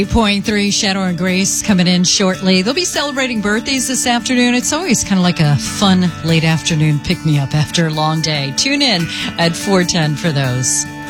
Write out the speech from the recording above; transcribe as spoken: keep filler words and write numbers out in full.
eight point three, Shadow and Grace coming in shortly. They'll be celebrating birthdays this afternoon. It's always kind of like a fun late afternoon pick-me-up after a long day. Tune in at four ten for those.